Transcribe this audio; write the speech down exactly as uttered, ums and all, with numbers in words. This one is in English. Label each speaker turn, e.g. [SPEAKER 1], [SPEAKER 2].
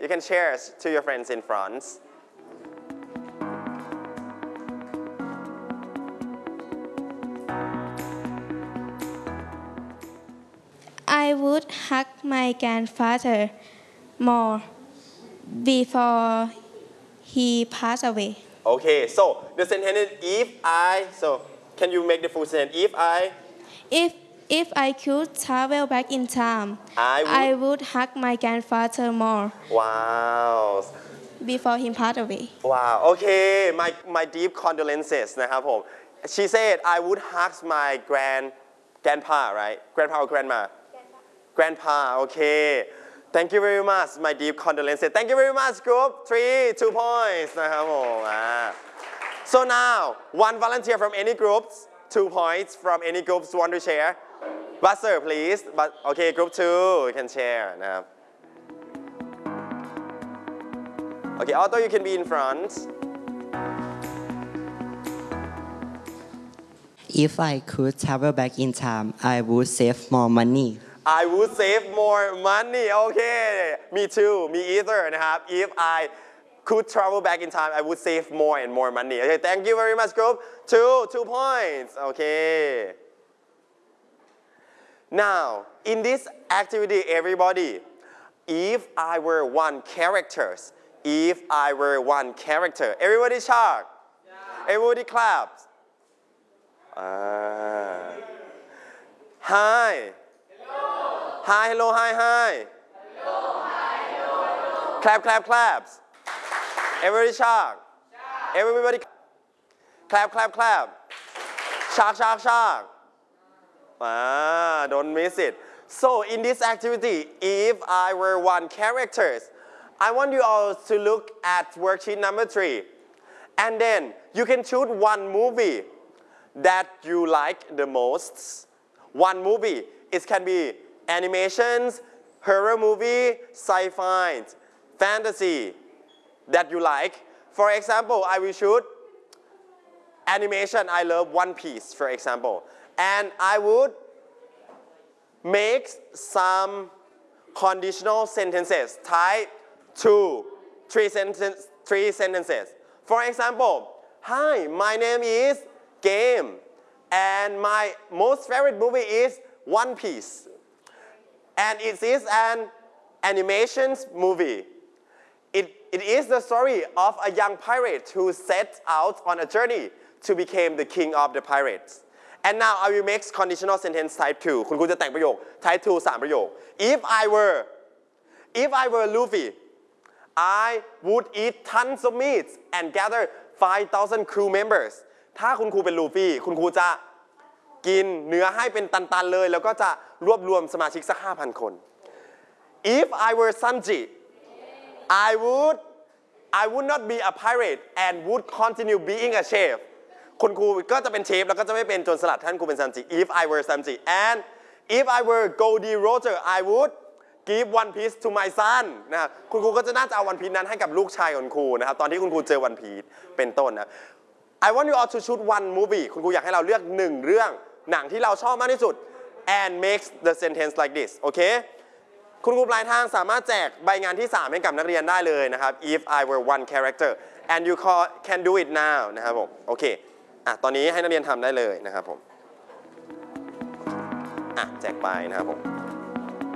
[SPEAKER 1] you can share to your friends in front.
[SPEAKER 2] I would hug my grandfather more before he passed away.
[SPEAKER 1] Okay, so the sentence is if I, so can you make the full sentence? If I,
[SPEAKER 2] If if I could travel back in time,
[SPEAKER 1] I would,
[SPEAKER 2] I would hug my grandfather more
[SPEAKER 1] wow,
[SPEAKER 2] before he passed away.
[SPEAKER 1] wow, okay, my my deep condolences นะครับผม She said I would hug my grand grandpa, right? Grandpa or grandma? Grandpa. Grandpa, okay. Thank you very much, my deep condolences. Thank you very much, group. Three, two points นะครับผม So now, one volunteer from any groups, two points from any groups want to share. Buzzer, please. But okay, group two, you can share นะครับ Okay, Otto, you can be in front.
[SPEAKER 3] If I could travel back in time, I would save more money.
[SPEAKER 1] I would save more money. Okay, me too, me either นะครับ If I could travel back in time, I would save more and more money. Okay, thank you very much, group. Two, two points. Okay. Now, in this activity, everybody, if I were one character, if I were one character, everybody shout. Yeah. Everybody claps. Ah. Hi. Hi, hello, hi, hi. Hello, hi, hello, hello. Clap, clap, claps. Everybody shark. Everybody clap, clap, clap. Shark, shark, shark. Ah, don't miss it. So in this activity, if I were one character, I want you all to look at worksheet number three. And then you can choose one movie that you like the most. One movie. It can be animations, horror movie, sci-fi, fantasy that you like. For example, I will shoot animation. I love One Piece, for example. And I would make some conditional sentences, type two, three, sentence, three sentences. For example, hi, my name is Game, and my most favorite movie is One Piece. And it is an animation movie. It, it is the story of a young pirate who set out on a journey to become the king of the pirates. And now I will make conditional sentence type two. คุณครูจะแต่งประโยค type two สามประโยค If I were if I were Luffy, I would eat tons of meat and gather five thousand crew members. ถ้าคุณครูเป็นลูฟี่คุณครูจะกินเนื้อให้เป็นตันๆเลยแล้วก็จะรวบรวมสมาชิกสัก ห้าพัน คน If I were Sanji, I would I would not be a pirate and would continue being a chef. คุณครูก็จะเป็นเชฟแล้วก็จะไม่เป็นโจรสลัดท่านครูเป็นซันจิ If I were Sanji and if I were Goldie Roger, I would give one piece to my son นะคุณครูก็จะน่าจะเอาวันพีชนั้นให้กับลูกชายของครูนะครับตอนที่คุณครูเจอวันพีชเป็นต้นนะ I want you all to choose one movie คุณครูอยากให้เราเลือกหนึ่งเรื่องหนังที่เราชอบมากที่สุด and make the sentence like this โอเคคุณครูปลายทางสามารถแจกใบงานที่สามให้กับนักเรียนได้เลยนะครับ If I were one character and you can do it now นะครับผมโอเคอ่ะตอนนี้ให้นักเรียนทำได้เลยนะครับผมอ่ะแจกไปนะครับผม